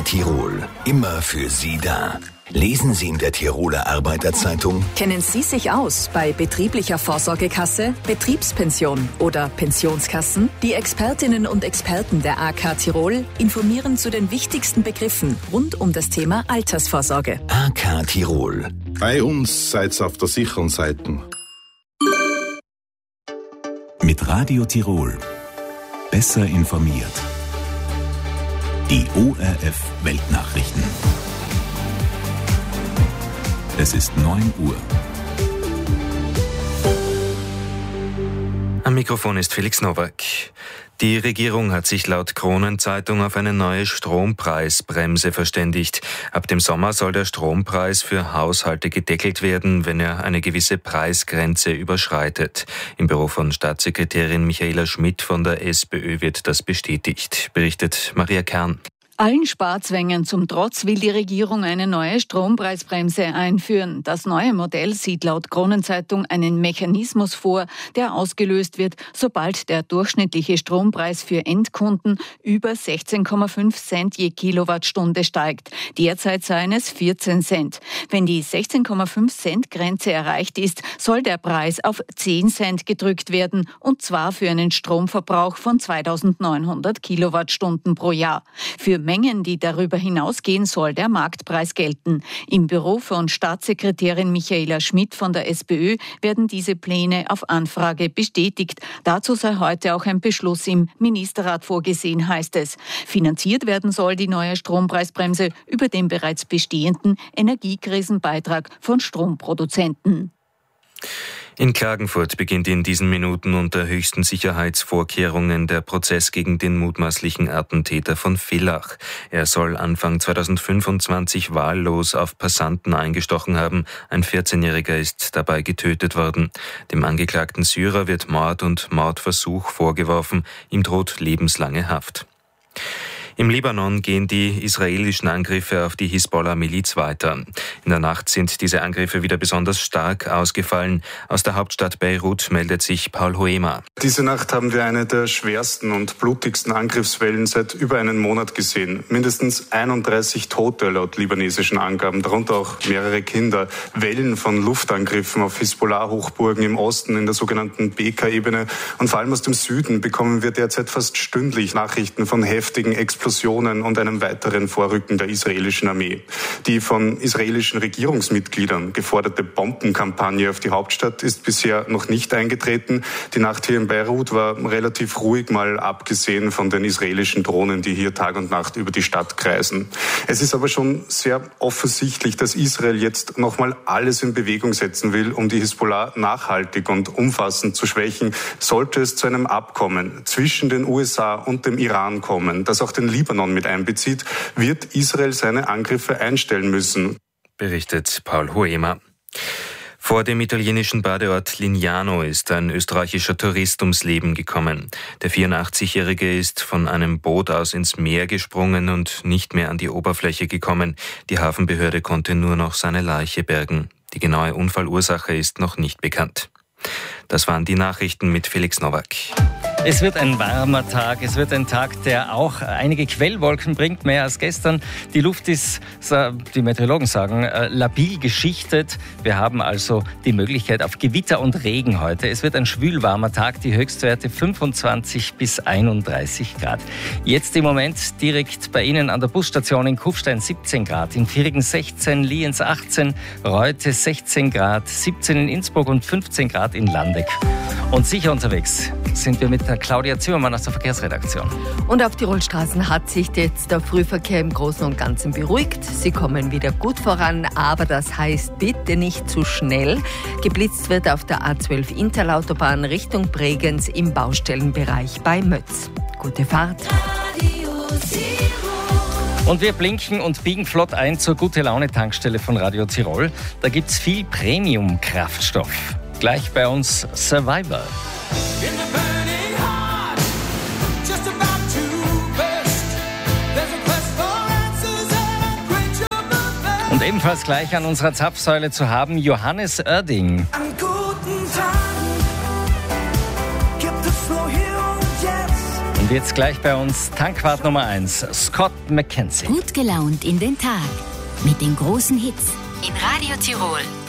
Tirol. Immer für Sie da. Lesen Sie in der Tiroler Arbeiterzeitung. Kennen Sie sich aus bei betrieblicher Vorsorgekasse, Betriebspension oder Pensionskassen? Die Expertinnen und Experten der AK Tirol informieren zu den wichtigsten Begriffen rund um das Thema Altersvorsorge. AK Tirol. Bei uns seid's auf der sicheren Seite. Mit Radio Tirol. Besser informiert. Die ORF Weltnachrichten. Es ist 9 Uhr. Am Mikrofon ist Felix Nowak. Die Regierung hat sich laut Kronenzeitung auf eine neue Strompreisbremse verständigt. Ab dem Sommer soll der Strompreis für Haushalte gedeckelt werden, wenn er eine gewisse Preisgrenze überschreitet. Im Büro von Staatssekretärin Michaela Schmidt von der SPÖ wird das bestätigt, berichtet Maria Kern. Allen Sparzwängen zum Trotz will die Regierung eine neue Strompreisbremse einführen. Das neue Modell sieht laut Kronenzeitung einen Mechanismus vor, der ausgelöst wird, sobald der durchschnittliche Strompreis für Endkunden über 16,5 Cent je Kilowattstunde steigt. Derzeit seien es 14 Cent. Wenn die 16,5 Cent Grenze erreicht ist, soll der Preis auf 10 Cent gedrückt werden, und zwar für einen Stromverbrauch von 2.900 Kilowattstunden pro Jahr. Für Mengen, die darüber hinausgehen, soll der Marktpreis gelten. Im Büro von Staatssekretärin Michaela Schmidt von der SPÖ werden diese Pläne auf Anfrage bestätigt. Dazu sei heute auch ein Beschluss im Ministerrat vorgesehen, heißt es. Finanziert werden soll die neue Strompreisbremse über den bereits bestehenden Energiekrisenbeitrag von Stromproduzenten. In Klagenfurt beginnt in diesen Minuten unter höchsten Sicherheitsvorkehrungen der Prozess gegen den mutmaßlichen Attentäter von Villach. Er soll Anfang 2025 wahllos auf Passanten eingestochen haben. Ein 14-Jähriger ist dabei getötet worden. Dem angeklagten Syrer wird Mord und Mordversuch vorgeworfen. Ihm droht lebenslange Haft. Im Libanon gehen die israelischen Angriffe auf die Hisbollah-Miliz weiter. In der Nacht sind diese Angriffe wieder besonders stark ausgefallen. Aus der Hauptstadt Beirut meldet sich Paul Hoema. Diese Nacht haben wir eine der schwersten und blutigsten Angriffswellen seit über einem Monat gesehen. Mindestens 31 Tote laut libanesischen Angaben, darunter auch mehrere Kinder. Wellen von Luftangriffen auf Hisbollah-Hochburgen im Osten in der sogenannten Beka-Ebene. Und vor allem aus dem Süden bekommen wir derzeit fast stündlich Nachrichten von heftigen Explosionen und einem weiteren Vorrücken der israelischen Armee. Die von israelischen Regierungsmitgliedern geforderte Bombenkampagne auf die Hauptstadt ist bisher noch nicht eingetreten. Die Nacht hier in Beirut war relativ ruhig, mal abgesehen von den israelischen Drohnen, die hier Tag und Nacht über die Stadt kreisen. Es ist aber schon sehr offensichtlich, dass Israel jetzt nochmal alles in Bewegung setzen will, um die Hisbollah nachhaltig und umfassend zu schwächen. Sollte es zu einem Abkommen zwischen den USA und dem Iran kommen, das auch den Libanon mit einbezieht, wird Israel seine Angriffe einstellen müssen. Berichtet Paul Hoema. Vor dem italienischen Badeort Lignano ist ein österreichischer Tourist ums Leben gekommen. Der 84-Jährige ist von einem Boot aus ins Meer gesprungen und nicht mehr an die Oberfläche gekommen. Die Hafenbehörde konnte nur noch seine Leiche bergen. Die genaue Unfallursache ist noch nicht bekannt. Das waren die Nachrichten mit Felix Nowak. Es wird ein warmer Tag, es wird ein Tag, der auch einige Quellwolken bringt, mehr als gestern. Die Luft ist, die Meteorologen sagen, labil geschichtet. Wir haben also die Möglichkeit auf Gewitter und Regen heute. Es wird ein schwülwarmer Tag, die Höchstwerte 25 bis 31 Grad. Jetzt im Moment direkt bei Ihnen an der Busstation in Kufstein 17 Grad, in Virigen 16, Lienz 18, Reute 16 Grad, 17 in Innsbruck und 15 Grad in Landeck. Und sicher unterwegs sind wir mit der Claudia Zimmermann aus der Verkehrsredaktion. Und auf Tirolstraßen hat sich jetzt der Frühverkehr im Großen und Ganzen beruhigt. Sie kommen wieder gut voran, aber das heißt bitte nicht zu schnell. Geblitzt wird auf der A12 Interlautobahn Richtung Bregenz im Baustellenbereich bei Mötz. Gute Fahrt. Und wir blinken und biegen flott ein zur Gute-Laune-Tankstelle von Radio Tirol. Da gibt's viel Premium-Kraftstoff. Gleich bei uns Survivor. Und ebenfalls gleich an unserer Zapfsäule zu haben Johannes Oerding. An guten Tagen gibt es nur hier und jetzt. Und jetzt gleich bei uns Tankwart Nummer 1, Scott McKenzie. Gut gelaunt in den Tag mit den großen Hits in Radio Tirol.